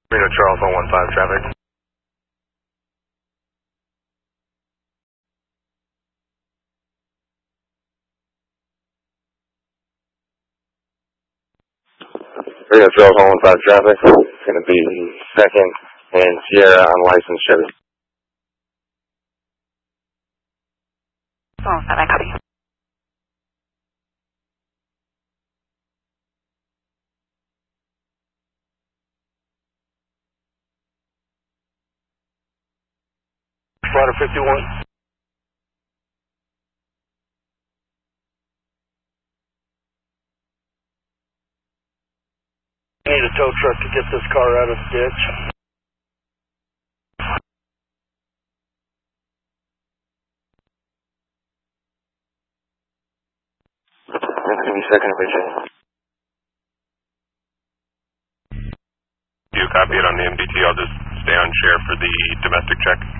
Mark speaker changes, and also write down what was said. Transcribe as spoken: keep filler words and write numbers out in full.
Speaker 1: Reno Charles one one five traffic. Reno Charles one one five traffic. It's going to be second and Sierra unlicensed Chevy.
Speaker 2: Oh, I copy.
Speaker 1: Florida fifty-one. I need a tow truck to get this car out of the ditch. That's going to be second of Virginia.
Speaker 3: Do you copy it on the M D T? I'll just stay on share for the domestic check.